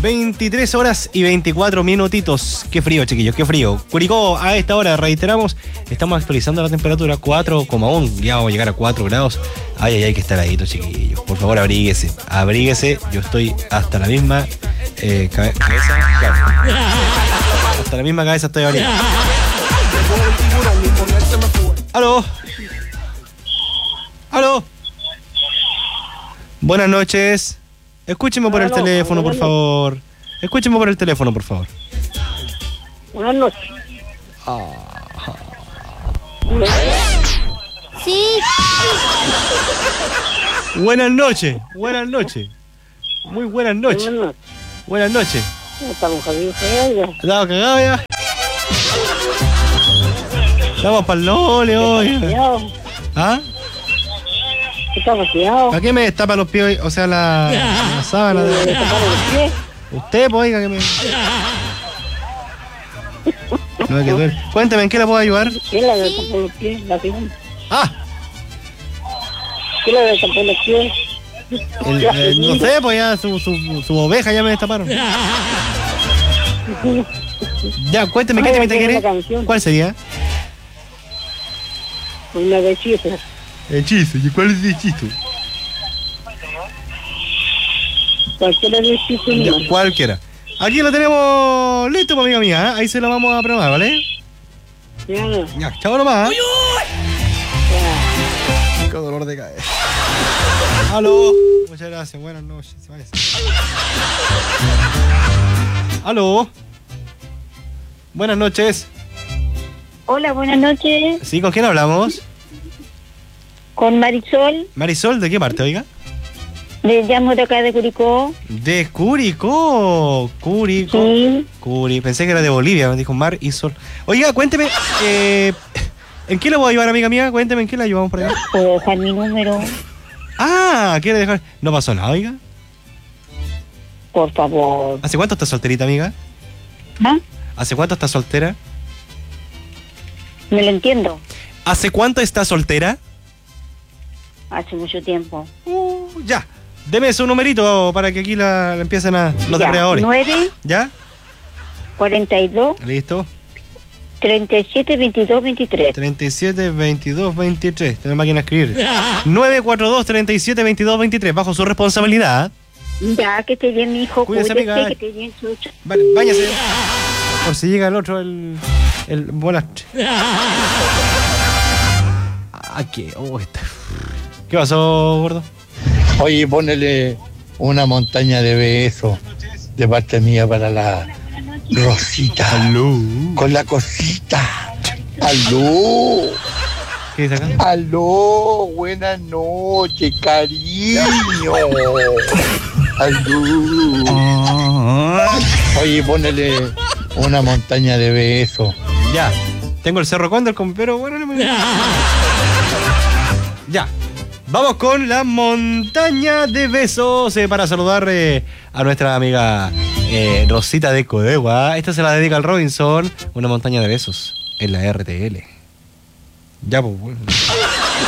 23 horas y 24 minutitos. Qué frío, chiquillos, qué frío. Curicó, a esta hora, reiteramos, estamos actualizando la temperatura 4,1. Ya vamos a llegar a 4 grados. Ay, ay, hay que estar ahí, chiquillos. Por favor, abríguese. Abríguese. Yo estoy hasta la misma cabeza. Claro. Hasta la misma cabeza estoy abrigado. ¡Aló! ¡Aló! Buenas noches. Escúcheme por el teléfono, por favor. Escúcheme por el teléfono, por favor. Buenas noches. Sí. Buenas noches, buenas noches. Muy buenas noches. Buenas noches. Estamos jodidos ya. ¿Estamos cagados ya? Estamos para el lole hoy. ¿Ah? Estamos cuidados. ¿A qué me destapa los pies hoy? O sea, la sábana de... Usted, pues, oiga, que me... No hay que duele. Cuénteme, ¿en qué le puedo ayudar? ¿Qué la destapó los pies? La segunda. ¡Ah! ¿Qué la destapó los pies? No sé, pues ya su oveja ya me destaparon. Ya, cuénteme, ¿qué temita quiere? ¿Cuál sería? Una de hechizo. Hechizo, ¿y cuál es el hechizo? Cualquiera de hechizo. Ya, cualquiera. Aquí lo tenemos listo, pues, amiga mía, ¿eh? Ahí se lo vamos a probar, ¿vale? Ya, chao nomás. ¡Uy, uy! Qué dolor de cabeza. Aló. Muchas gracias, buenas noches. Aló. Buenas noches. Hola, buenas noches. ¿Sí? ¿Con quién hablamos? Con Marisol. Marisol, ¿de qué parte, oiga? Le llamo de acá de Curicó. De Curicó. Curicó. Sí. Pensé que era de Bolivia, me dijo Mar y Sol. Oiga, cuénteme, ¿en qué le voy a ayudar, amiga mía? Cuénteme, ¿en qué le ayudamos por allá? ¿Puedo dejar mi número? Ah, ¿quiere dejar? No pasó nada, oiga. Por favor. ¿Hace cuánto está solterita, amiga? ¿Ah? ¿Hace cuánto está soltera? Me lo entiendo. ¿Hace cuánto está soltera? Hace mucho tiempo. Ya. Deme su numerito para que aquí la empiecen a los depredadores. 9. ¿Ya? 42. Listo. 37, 22, 23. 37, 22, 23. Tengo máquina de escribir. 942 37 22 23. Bajo su responsabilidad. Ya, que esté bien, mi hijo. Cuídese, amiga. Que esté bien, chucho. Vale, váyase. Por si llega el otro, el buenas. ¿Qué? ¿Qué pasó, gordo? Oye, ponele una montaña de besos de parte mía para la Rosita. Aló. Con la cosita. Aló. ¿Qué dice acá? Aló. Buenas noches, cariño. Aló. Oye, ponele una montaña de besos. Ya. Tengo el Cerro Cóndor, pero bueno, no me... Ya. Vamos con la montaña de besos para saludar a nuestra amiga Rosita de Codegua. Esta se la dedica al Robinson. Una montaña de besos en la RTL. Ya, pues, bueno.